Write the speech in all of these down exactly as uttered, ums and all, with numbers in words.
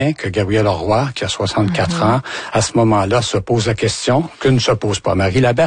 que Gabriel Roy, qui a soixante-quatre mm-hmm. ans, à ce moment-là, se pose la question que ne se pose pas Marie Laberge.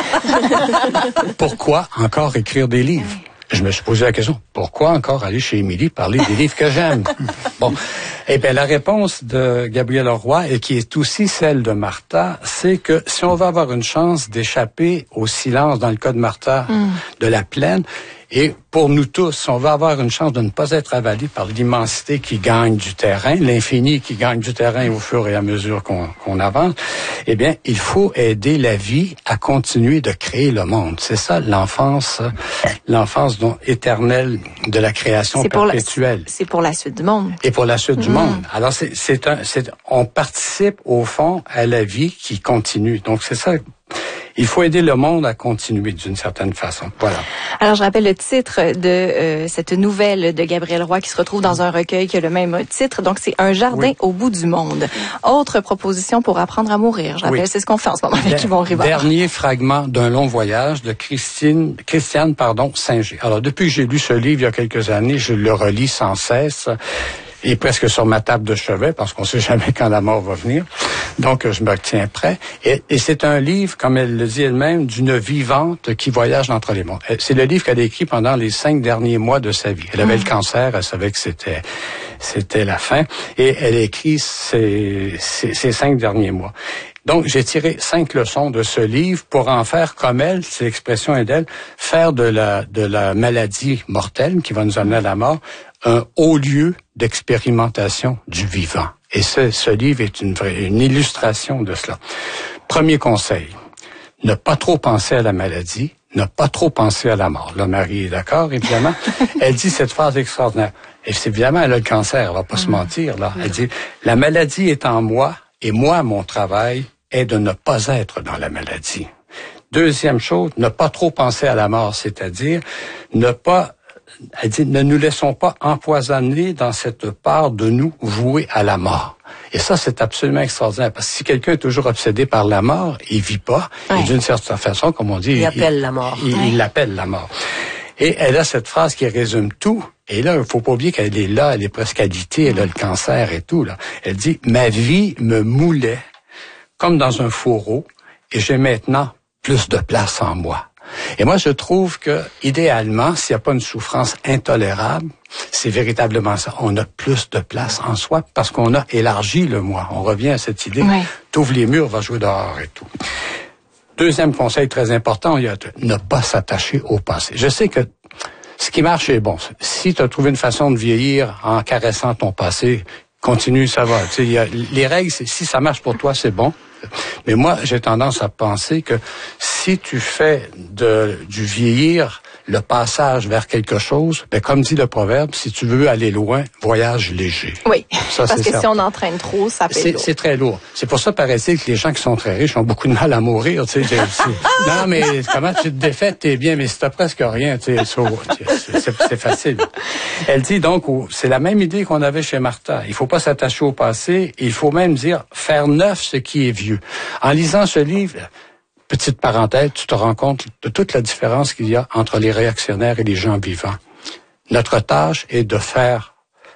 Pourquoi encore écrire des livres? Je me suis posé la question, pourquoi encore aller chez Émilie parler des livres que j'aime? Bon, eh bien, la réponse de Gabriel Roy, et qui est aussi celle de Martha, c'est que si on veut avoir une chance d'échapper au silence, dans le cas de Martha, mm. de la plaine, et pour nous tous, on va avoir une chance de ne pas être avalé par l'immensité qui gagne du terrain, l'infini qui gagne du terrain au fur et à mesure qu'on, qu'on avance. Eh bien, il faut aider la vie à continuer de créer le monde. C'est ça l'enfance, l'enfance donc, éternelle de la création c'est perpétuelle. Pour la, c'est pour la suite du monde. Et pour la suite mmh. du monde. Alors, c'est, c'est un, c'est, on participe au fond à la vie qui continue. Donc, c'est ça. Il faut aider le monde à continuer d'une certaine façon. Voilà. Alors, je rappelle le titre de euh, cette nouvelle de Gabriel Roy qui se retrouve dans un recueil qui a le même titre. Donc, c'est Un jardin oui. au bout du monde. Autre proposition pour apprendre à mourir. Je rappelle, oui. c'est ce qu'on fait en ce moment avec Yvon Rivard. Dernier fragment d'un long voyage de Christine, Christiane, pardon, Singer. Alors, depuis que j'ai lu ce livre il y a quelques années, je le relis sans cesse. Et presque sur ma table de chevet, parce qu'on sait jamais quand la mort va venir. Donc, je me tiens prêt. Et, et c'est un livre, comme elle le dit elle-même, d'une vivante qui voyage entre les mondes. C'est le livre qu'elle a écrit pendant les cinq derniers mois de sa vie. Elle avait mmh. le cancer, elle savait que c'était c'était la fin. Et elle a écrit ces, ces, ces cinq derniers mois. Donc, j'ai tiré cinq leçons de ce livre pour en faire comme elle, c'est l'expression est d'elle, faire de la, de la maladie mortelle qui va nous amener à la mort, un haut lieu d'expérimentation du vivant. Et ce, ce livre est une vraie, une illustration de cela. Premier conseil, ne pas trop penser à la maladie, ne pas trop penser à la mort. Là, Marie est d'accord, évidemment. Elle dit cette phrase extraordinaire. Et c'est évidemment, elle a le cancer, elle va pas mmh. se mentir, là. Elle dit, la maladie est en moi, et moi, mon travail est de ne pas être dans la maladie. Deuxième chose, ne pas trop penser à la mort, c'est-à-dire ne pas, elle dit, ne nous laissons pas empoisonner dans cette part de nous vouée à la mort. Et ça, c'est absolument extraordinaire, parce que si quelqu'un est toujours obsédé par la mort, il vit pas, ouais. et d'une certaine façon, comme on dit, il, il appelle il, la mort. Il, ouais. il appelle la mort. Et elle a cette phrase qui résume tout. Et là, il faut pas oublier qu'elle est là, elle est presque alitée, elle a le cancer et tout, là. Elle dit, ma vie me moulait comme dans un fourreau, et j'ai maintenant plus de place en moi. Et moi, je trouve que, idéalement, s'il n'y a pas une souffrance intolérable, c'est véritablement ça. On a plus de place en soi parce qu'on a élargi le moi. On revient à cette idée. Oui. T'ouvres les murs, va jouer dehors et tout. Deuxième conseil très important, il y a de ne pas s'attacher au passé. Je sais que ce qui marche est bon. Si tu as trouvé une façon de vieillir en caressant ton passé, continue, ça va. Tu sais, il y a, les règles, c'est, si ça marche pour toi, c'est bon. Mais moi, j'ai tendance à penser que si tu fais de, du vieillir le passage vers quelque chose, ben comme dit le proverbe, si tu veux aller loin, voyage léger. Oui, ça, parce que certain. Si on entraîne trop, ça fait c'est, lourd. C'est très lourd. C'est pour ça, paraît-il, que les gens qui sont très riches ont beaucoup de mal à mourir. Tu sais, non, mais comment tu te défaites, t'es bien, mais si t'as presque rien, tu sais, c'est, c'est, c'est facile. Elle dit donc, c'est la même idée qu'on avait chez Martha. Il faut pas s'attacher au passé. Il faut même dire faire neuf ce qui est vieux. En lisant ce livre, petite parenthèse, tu te rends compte de toute la différence qu'il y a entre les réactionnaires et les gens vivants. Notre tâche est de faire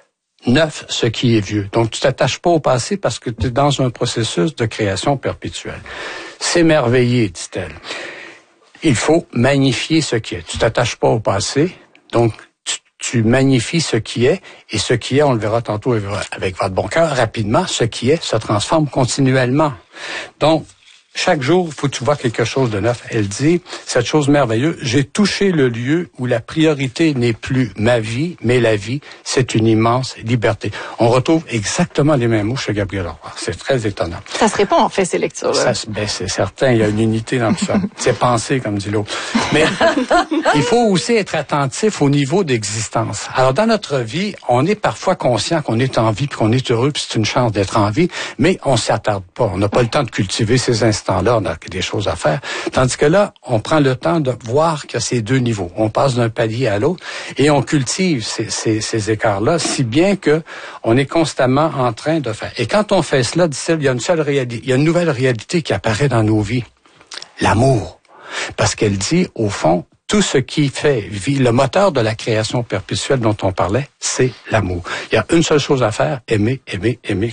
neuf ce qui est vieux. Donc, tu t'attaches pas au passé parce que tu es dans un processus de création perpétuelle. S'émerveiller, dit-elle. Il faut magnifier ce qui est. Tu t'attaches pas au passé, donc tu, tu magnifies ce qui est, et ce qui est, on le verra tantôt avec votre bon cœur, rapidement, ce qui est se transforme continuellement. Donc, chaque jour, il faut que tu vois quelque chose de neuf. Elle dit, cette chose merveilleuse, j'ai touché le lieu où la priorité n'est plus ma vie, mais la vie, c'est une immense liberté. On retrouve exactement les mêmes mots chez Gabriel Roy. C'est très étonnant. Ça se répond, en fait, ces lectures-là. Ça, ben, c'est certain, il y a une unité dans tout ça. C'est pensé, comme dit l'autre. Mais il faut aussi être attentif au niveau d'existence. Alors, dans notre vie, on est parfois conscient qu'on est en vie, puis qu'on est heureux, puis c'est une chance d'être en vie, mais on s'y attarde pas. On n'a pas le temps de cultiver ces instants. Temps-là, on a des choses à faire. Tandis que là, on prend le temps de voir qu'il y a ces deux niveaux. On passe d'un palier à l'autre et on cultive ces, ces, ces écarts-là, si bien que on est constamment en train de faire. Et quand on fait cela, dit-elle, il y a une seule réalité, il y a une nouvelle réalité qui apparaît dans nos vies. L'amour. Parce qu'elle dit, au fond, tout ce qui fait vie, le moteur de la création perpétuelle dont on parlait, c'est l'amour. Il y a une seule chose à faire, aimer, aimer, aimer